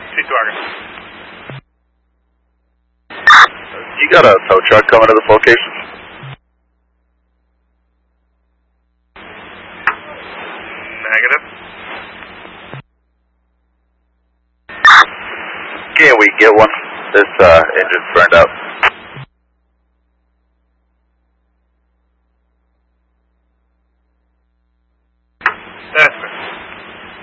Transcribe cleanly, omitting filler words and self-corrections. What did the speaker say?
Target. You got a tow truck coming to this location? Negative. Can we get one? This engine's burned out.